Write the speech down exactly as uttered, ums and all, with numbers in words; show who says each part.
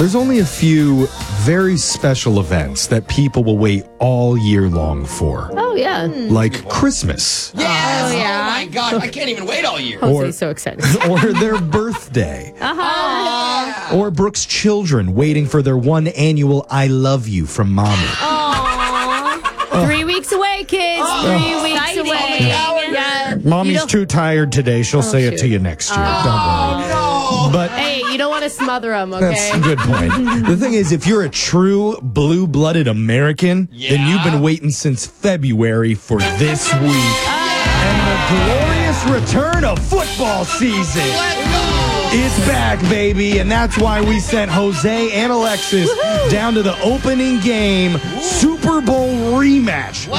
Speaker 1: There's only a few very special events that people will wait all year long for.
Speaker 2: Oh, yeah.
Speaker 1: Like Christmas.
Speaker 3: Yes!
Speaker 2: Oh, yeah.
Speaker 3: Oh, my gosh. I can't even wait all year.
Speaker 2: Jose's so excited.
Speaker 1: Or their birthday.
Speaker 2: Uh-huh.
Speaker 1: Or Brooke's children waiting for their one annual I love you from mommy.
Speaker 2: Aww. Three weeks away, kids.
Speaker 3: Oh,
Speaker 2: Three weeks
Speaker 3: exciting.
Speaker 2: away. Yeah.
Speaker 1: Mommy's
Speaker 2: You don't-
Speaker 1: too tired today. She'll say it
Speaker 2: shoot.
Speaker 1: to you next year.
Speaker 3: Oh,
Speaker 1: Don't worry.
Speaker 3: no.
Speaker 1: But
Speaker 2: Hey, you don't want to smother them, okay?
Speaker 1: that's a good point. The thing is, if you're a true blue-blooded American,
Speaker 3: Yeah.
Speaker 1: then you've been waiting since February for this week. And the glorious return of football season.
Speaker 3: Let's go.
Speaker 1: It's back, baby, and that's why we sent Jose and Alexis down to the opening game Super Bowl rematch